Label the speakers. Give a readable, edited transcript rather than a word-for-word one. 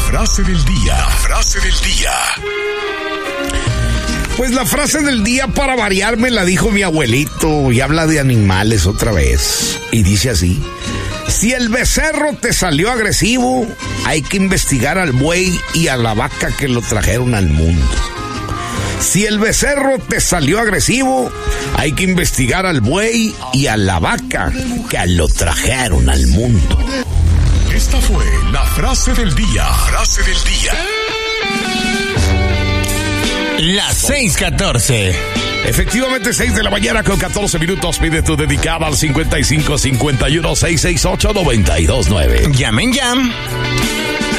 Speaker 1: frase del día. La frase del día.
Speaker 2: Pues la frase del día, para variar, me la dijo mi abuelito, y habla de animales otra vez. Y dice así: si el becerro te salió agresivo, hay que investigar al buey y a la vaca que lo trajeron al mundo. Si el becerro te salió agresivo, hay que investigar al buey y a la vaca que lo trajeron al mundo.
Speaker 1: Esta fue la frase del día. Frase del día.
Speaker 3: Las 6:14.
Speaker 2: Efectivamente, 6 de la mañana con 14 minutos. Pide tu dedicada al 55 51 668 929.
Speaker 3: Llamen.